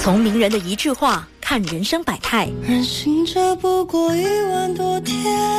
从名人的一句话看人生百态， 人行者不过1万多天，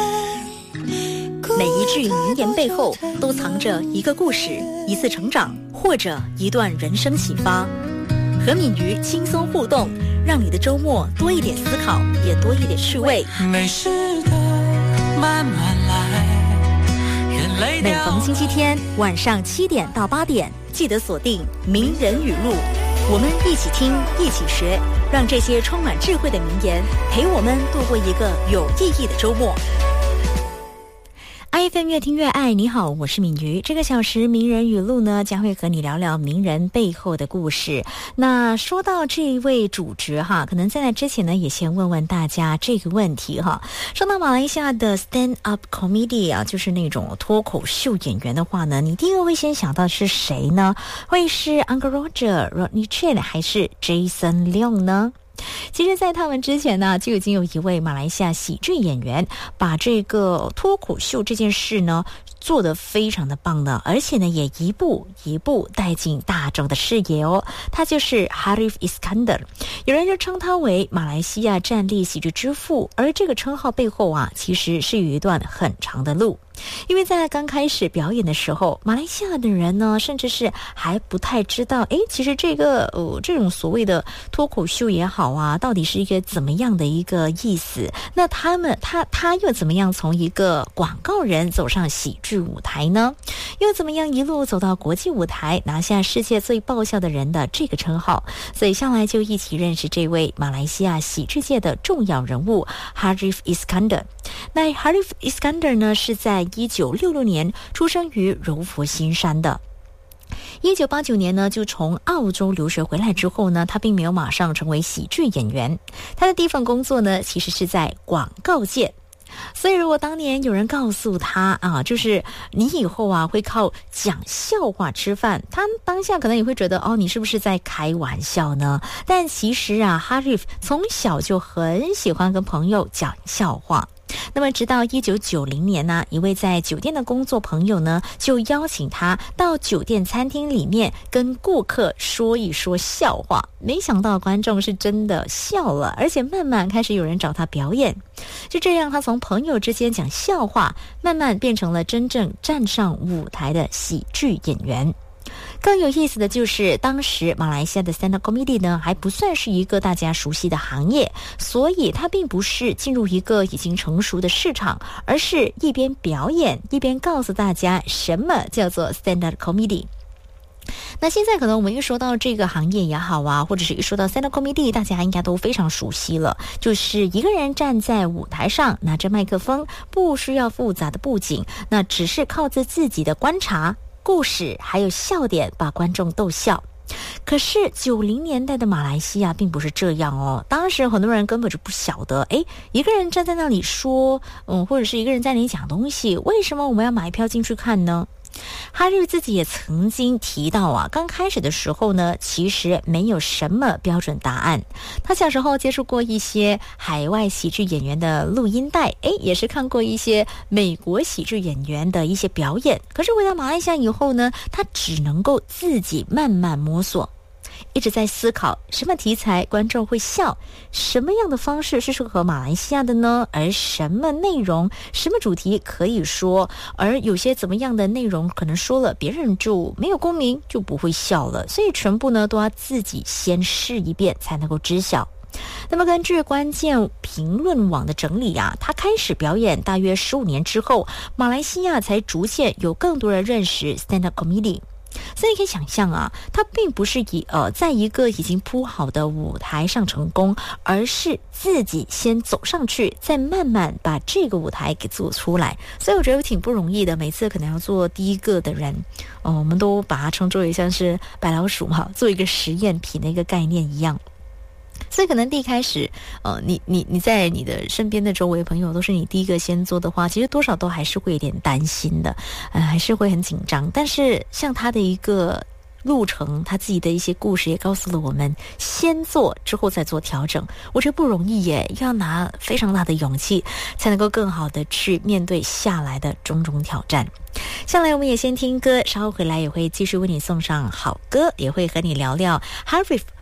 每一句名言背后都藏着一个故事，一次成长，或者一段人生启发。和敏瑜轻松互动，让你的周末多一点思考，也多一点趣味。 没事的，慢慢来。 每逢星期天晚上7点到8点，记得锁定名人语录，我们一起听，一起学，让这些充满智慧的名言陪我们度过一个有意义的周末。iFM 越听越爱，你好，我是敏瑜。这个小时名人语录呢，将会和你聊聊名人背后的故事。那说到这一位主角哈，可能在那之前呢，也先问问大家这个问题哈。说到马来西亚的 stand-up comedy 啊，就是那种脱口秀演员的话呢，你第一个会先想到是谁呢？会是 Uncle Roger、Rodney Cheng 还是 Jason Leong 呢？其实在他们之前呢，就已经有一位马来西亚喜剧演员把这个脱口秀这件事呢做得非常的棒呢，而且呢也一步一步带进大众的视野哦。他就是 Harif Iskandar， 有人就称他为马来西亚站立喜剧之父，而这个称号背后啊，其实是有一段很长的路。因为在刚开始表演的时候，马来西亚的人呢，甚至是还不太知道，其实这个这种所谓的脱口秀也好啊，到底是一个怎么样的一个意思？那他又怎么样从一个广告人走上喜剧舞台呢？又怎么样一路走到国际舞台，拿下世界最爆笑的人的这个称号？所以上来就一起认识这位马来西亚喜剧界的重要人物 Harif Iskandar。那 Harif Iskandar 呢，是在1966年出生于柔佛新山的。1989年呢，就从澳洲留学回来之后呢，他并没有马上成为喜剧演员。他的第一份工作呢，其实是在广告界。所以如果当年有人告诉他啊，就是你以后啊会靠讲笑话吃饭，他当下可能也会觉得你是不是在开玩笑呢？但其实啊 Harif 从小就很喜欢跟朋友讲笑话。那么直到1990年呢，一位在酒店的工作朋友呢，就邀请他到酒店餐厅里面跟顾客说一说笑话。没想到观众是真的笑了，而且慢慢开始有人找他表演。就这样，他从朋友之间讲笑话，慢慢变成了真正站上舞台的喜剧演员。更有意思的就是，当时马来西亚的 stand-up comedy 呢，还不算是一个大家熟悉的行业，所以它并不是进入一个已经成熟的市场，而是一边表演一边告诉大家什么叫做 stand-up comedy。那现在可能我们一说到这个行业也好啊，或者是一说到 stand-up comedy， 大家应该都非常熟悉了，就是一个人站在舞台上，拿着麦克风，不需要复杂的布景，那只是靠着自己的观察、故事还有笑点把观众逗笑。可是90年代的马来西亚并不是这样哦，当时很多人根本就不晓得，一个人站在那里说，或者是一个人在那里讲东西，为什么我们要买票进去看呢？哈日自己也曾经提到啊，刚开始的时候呢，其实没有什么标准答案。他小时候接触过一些海外喜剧演员的录音带，也是看过一些美国喜剧演员的一些表演。可是回到马来西亚以后呢，他只能够自己慢慢摸索。一直在思考什么题材观众会笑，什么样的方式是适合马来西亚的呢？而什么内容、什么主题可以说，而有些怎么样的内容可能说了别人就没有共鸣，就不会笑了。所以全部呢都要自己先试一遍才能够知晓。那么根据关键评论网的整理啊，他开始表演大约15年之后，马来西亚才逐渐有更多人认识 stand-up comedy。所以可以想象啊，他并不是在一个已经铺好的舞台上成功，而是自己先走上去，再慢慢把这个舞台给做出来。所以我觉得挺不容易的，每次可能要做第一个的人，我们都把它称作为像是白老鼠嘛，做一个实验品的一个概念一样。所以可能第一开始你在你的身边的周围朋友都是你第一个先做的话，其实多少都还是会有点担心的，还是会很紧张。但是像他的一个路程，他自己的一些故事也告诉了我们，先做之后再做调整，我觉得不容易耶，要拿非常大的勇气才能够更好的去面对下来的种种挑战。下来我们也先听歌，稍后回来也会继续为你送上好歌，也会和你聊聊 Harif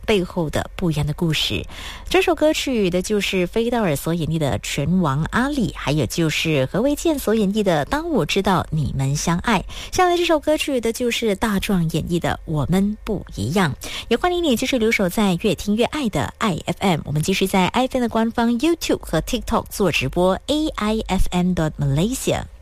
背后的不一样的故事。这首歌曲的就是菲道尔所演绎的《拳王阿里》，还有就是何维健所演绎的《当我知道你们相爱》。下来这首歌曲的就是大壮演绎的《我们不一样》。也欢迎你继续留守在越听越爱的爱 FM， 我们继续在 iFM 的官方 YouTube 和 TikTok 做直播 AIFM.Malaysia。